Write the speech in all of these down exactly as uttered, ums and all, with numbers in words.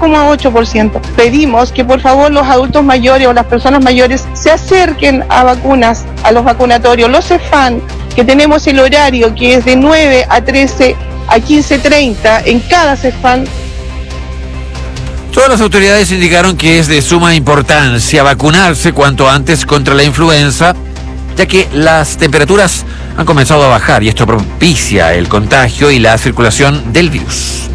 coma ocho por ciento. Pedimos que por favor los adultos mayores o las personas mayores se acerquen a vacunas, a los vacunatorios, los CEFAM, que tenemos el horario que es de nueve a trece a quince treinta en cada CEFAM. Todas las autoridades indicaron que es de suma importancia vacunarse cuanto antes contra la influenza, ya que las temperaturas han comenzado a bajar y esto propicia el contagio y la circulación del virus.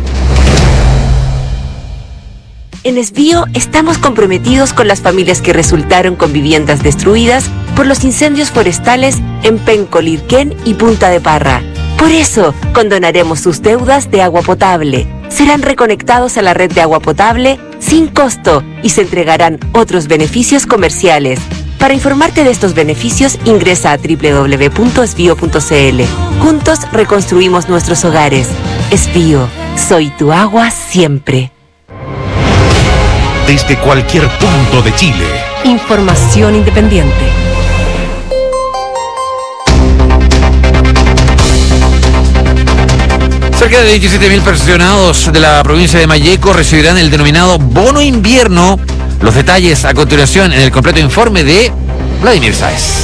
En Esbío estamos comprometidos con las familias que resultaron con viviendas destruidas por los incendios forestales en Penco, Lirquén y Punta de Parra. Por eso, condonaremos sus deudas de agua potable. Serán reconectados a la red de agua potable sin costo y se entregarán otros beneficios comerciales. Para informarte de estos beneficios, ingresa a doble u doble u doble u punto esbío punto c l. Juntos reconstruimos nuestros hogares. Esbío, soy tu agua siempre. Desde cualquier punto de Chile. Información independiente. Cerca de veintisiete mil pensionados de la provincia de Malleco recibirán el denominado bono invierno. Los detalles a continuación en el completo informe de Vladimir Sáez.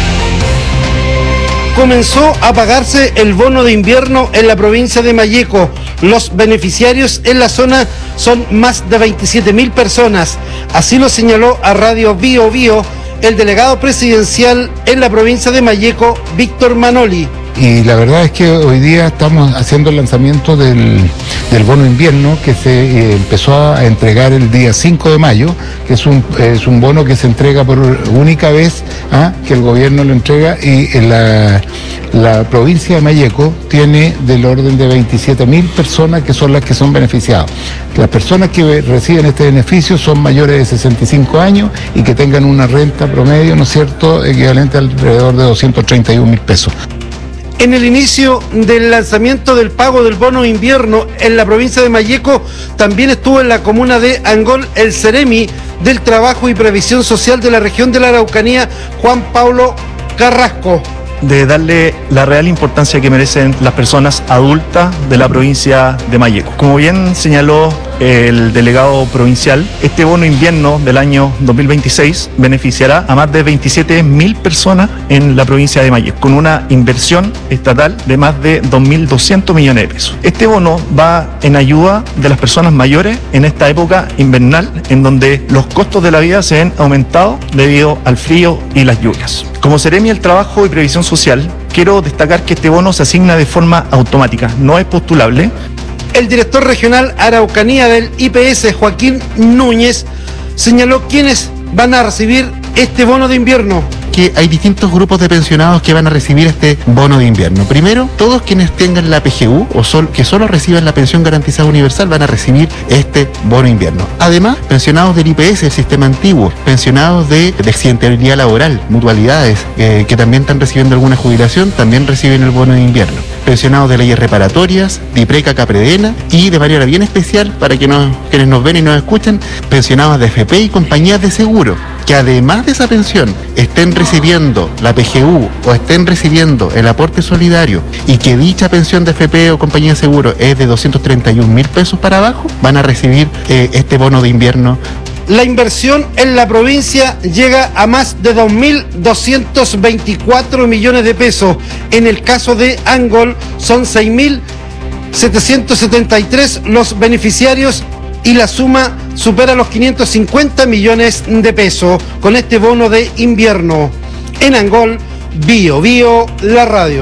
Comenzó a pagarse el bono de invierno en la provincia de Malleco. Los beneficiarios en la zona son más de veintisiete mil personas. Así lo señaló a Radio Bio Bio el delegado presidencial en la provincia de Malleco, Víctor Manoli. Y la verdad es que hoy día estamos haciendo el lanzamiento del, del bono invierno que se eh, empezó a entregar el día cinco de mayo, que es un, es un bono que se entrega por única vez, ¿ah? que el gobierno lo entrega, y en la, la provincia de Malleco tiene del orden de veintisiete mil personas que son las que son beneficiadas. Las personas que reciben este beneficio son mayores de sesenta y cinco años y que tengan una renta promedio, ¿no es cierto?, equivalente a alrededor de doscientos treinta y un mil pesos. En el inicio del lanzamiento del pago del bono invierno en la provincia de Malleco, también estuvo en la comuna de Angol el Ceremi del Trabajo y Previsión Social de la región de la Araucanía, Juan Pablo Carrasco. De darle la real importancia que merecen las personas adultas de la provincia de Malleco. Como bien señaló el delegado provincial, este bono invierno del año dos mil veintiséis beneficiará a más de veintisiete mil personas en la provincia de Malleco, con una inversión estatal de más de dos mil doscientos millones de pesos. Este bono va en ayuda de las personas mayores en esta época invernal, en donde los costos de la vida se ven aumentados debido al frío y las lluvias. Como Ceremi del Trabajo y Previsión Social, quiero destacar que este bono se asigna de forma automática, no es postulable. El director regional Araucanía del I P S, Joaquín Núñez, señaló quiénes van a recibir este bono de invierno. Que hay distintos grupos de pensionados que van a recibir este bono de invierno. Primero, todos quienes tengan la P G U o sol, que solo reciban la pensión garantizada universal van a recibir este bono invierno. Además, pensionados del I P S, el sistema antiguo, pensionados de, de accidentabilidad laboral, mutualidades, eh, que también están recibiendo alguna jubilación, también reciben el bono de invierno. Pensionados de leyes reparatorias, DIPRECA, CAPREDENA, y de manera bien especial, para que nos, quienes nos ven y nos escuchan, pensionados de F P y compañías de seguro, que además de esa pensión estén recibiendo la P G U o estén recibiendo el aporte solidario y que dicha pensión de F P o compañía de seguro es de doscientos treinta y un mil pesos para abajo, van a recibir eh, este bono de invierno. La inversión en la provincia llega a más de dos mil doscientos veinticuatro millones de pesos. En el caso de Angol son seis mil setecientos setenta y tres los beneficiarios y la suma supera los quinientos cincuenta millones de pesos con este bono de invierno. En Angol, Bio Bio, la radio.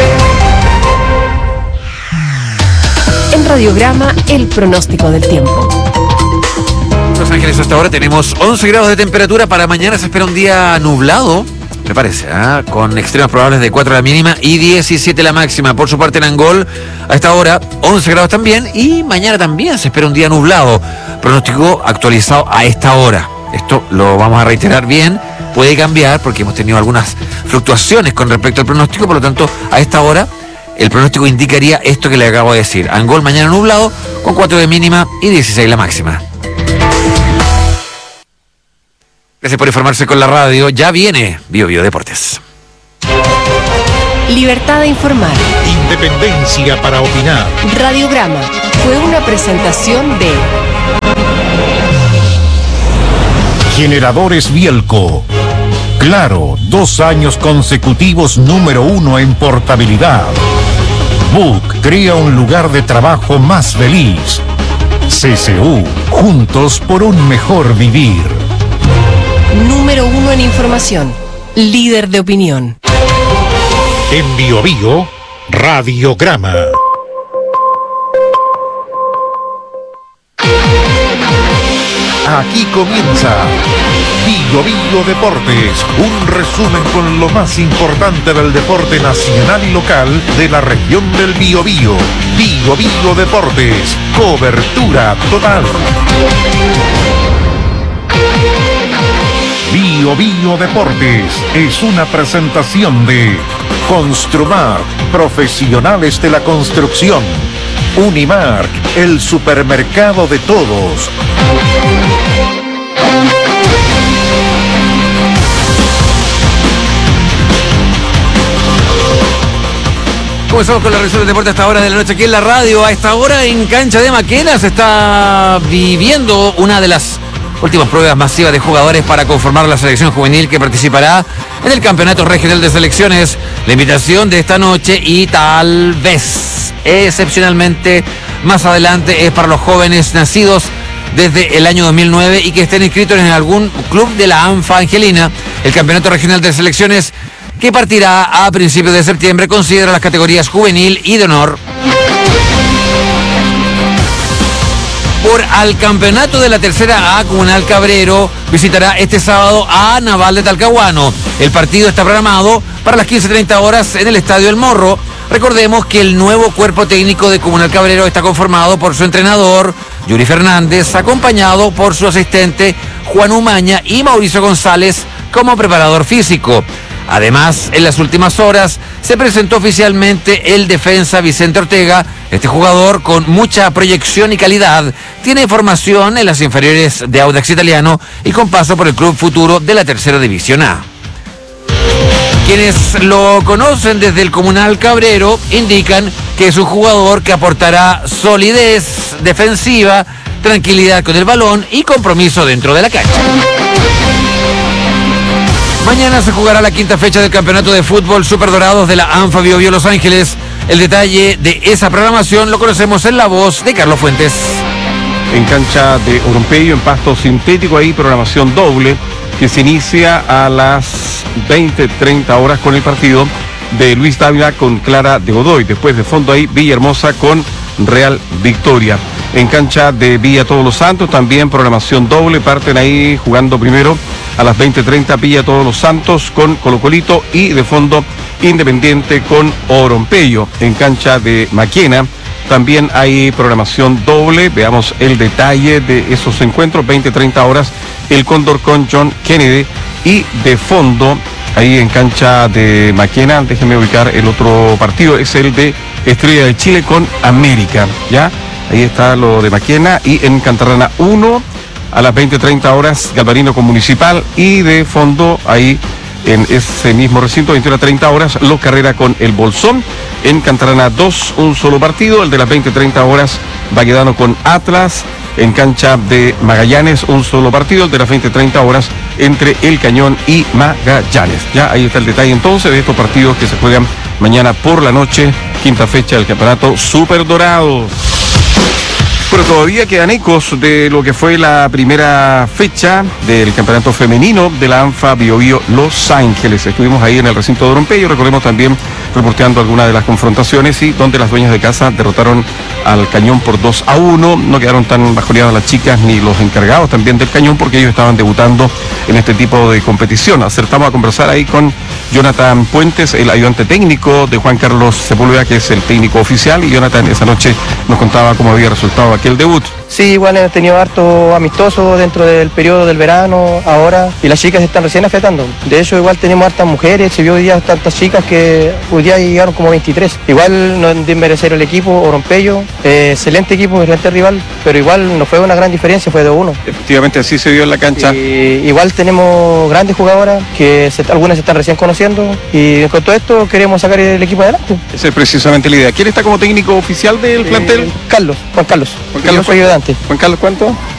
En Radiograma, el pronóstico del tiempo. Los Ángeles, hasta ahora tenemos once grados de temperatura. Para mañana se espera un día nublado, me parece, ¿eh? Con extremas probables de cuatro la mínima y diecisiete la máxima. Por su parte en Angol, a esta hora once grados también, y mañana también se espera un día nublado. Pronóstico actualizado a esta hora. Esto lo vamos a reiterar bien, puede cambiar porque hemos tenido algunas fluctuaciones con respecto al pronóstico, por lo tanto a esta hora el pronóstico indicaría esto que le acabo de decir. Angol mañana nublado con cuatro de mínima y dieciséis la máxima. Gracias por informarse con la radio. Ya viene Bio Bio Deportes. Libertad de informar. Independencia para opinar. Radiograma fue una presentación de Generadores Bielco. Claro, dos años consecutivos número uno en portabilidad. Book crea un lugar de trabajo más feliz. C C U, juntos por un mejor vivir. Número uno en información. Líder de opinión. En Bio Bio, Radiograma. Aquí comienza Bio Bio Deportes, un resumen con lo más importante del deporte nacional y local de la región del Biobío. Bio Bio Deportes, cobertura total. Bio Bio Deportes es una presentación de Construmark, profesionales de la construcción. Unimark, el supermercado de todos. Comenzamos con la revisión del deporte a esta hora de la noche aquí en la radio. A esta hora en cancha de Maquena se está viviendo una de las últimas pruebas masivas de jugadores para conformar la selección juvenil que participará en el Campeonato Regional de Selecciones. La invitación de esta noche y tal vez, excepcionalmente, más adelante es para los jóvenes nacidos desde el año dos mil nueve y que estén inscritos en algún club de la ANFA Angelina. El Campeonato Regional de Selecciones, que partirá a principios de septiembre, considera las categorías juvenil y de honor. Por al campeonato de la tercera A, Comunal Cabrero visitará este sábado a Naval de Talcahuano. El partido está programado para las quince treinta horas en el Estadio El Morro. Recordemos que el nuevo cuerpo técnico de Comunal Cabrero está conformado por su entrenador, Yuri Fernández, acompañado por su asistente, Juan Umaña, y Mauricio González como preparador físico. Además, en las últimas horas se presentó oficialmente el defensa Vicente Ortega. Este jugador, con mucha proyección y calidad, tiene formación en las inferiores de Audax Italiano y con paso por el Club Futuro de la Tercera División A. Quienes lo conocen desde el Comunal Cabrero indican que es un jugador que aportará solidez defensiva, tranquilidad con el balón y compromiso dentro de la cancha. Mañana se jugará la quinta fecha del Campeonato de Fútbol Superdorados de la ANFA Bio Bio Los Ángeles. El detalle de esa programación lo conocemos en la voz de Carlos Fuentes. En cancha de Orompeyo, en pasto sintético, hay programación doble que se inicia a las veinte treinta horas con el partido de Luis Dávila con Clara de Godoy. Después de fondo ahí Villahermosa con Real Victoria. En cancha de Villa Todos los Santos también programación doble, parten ahí jugando primero a las veinte treinta Villa Todos los Santos con Colo Colito y de fondo Independiente con Orompeyo. En cancha de Maquena también hay programación doble, veamos el detalle de esos encuentros, veinte treinta horas el Cóndor con John Kennedy y de fondo ahí en cancha de Maquena, déjenme ubicar el otro partido, es el de Estrella de Chile con América, ¿ya? Ahí está lo de Maquena y en Cantarrana uno a las veinte treinta horas Galvarino con Municipal y de fondo ahí en ese mismo recinto veintiuna treinta horas Los Carrera con El Bolsón. En Cantarrana dos un solo partido, el de las veinte treinta horas Baquedano con Atlas. En cancha de Magallanes un solo partido, el de las veinte treinta horas entre El Cañón y Magallanes. Ya ahí está el detalle entonces de estos partidos que se juegan mañana por la noche, quinta fecha del Campeonato Superdorado. Pero todavía quedan ecos de lo que fue la primera fecha del campeonato femenino de la ANFA Bio Bio Los Ángeles. Estuvimos ahí en el recinto de Orompeyo, recordemos también reporteando algunas de las confrontaciones y donde las dueñas de casa derrotaron al Cañón por dos a uno. No quedaron tan bajoneadas las chicas ni los encargados también del Cañón porque ellos estaban debutando en este tipo de competición. Acertamos a conversar ahí con Jonathan Puentes, el ayudante técnico de Juan Carlos Sepúlveda, que es el técnico oficial, y Jonathan esa noche nos contaba cómo había resultado aquel debut. Sí, igual hemos tenido harto amistoso dentro del periodo del verano, ahora, y las chicas están recién afectando. De hecho, igual tenemos hartas mujeres, se vio hoy día tantas chicas que hoy día llegaron como veintitrés. Igual no es de merecer el equipo, Orompeyo, eh, excelente equipo, excelente rival, pero igual no fue una gran diferencia, fue dos uno. Efectivamente, así se vio en la cancha. Y, igual tenemos grandes jugadoras, que se, algunas se están recién conociendo, y con todo esto queremos sacar el equipo adelante. Esa es precisamente la idea. ¿Quién está como técnico oficial del plantel? Eh, Carlos, Juan Carlos. Juan Carlos, ayudante. Juan Carlos, ¿cuánto?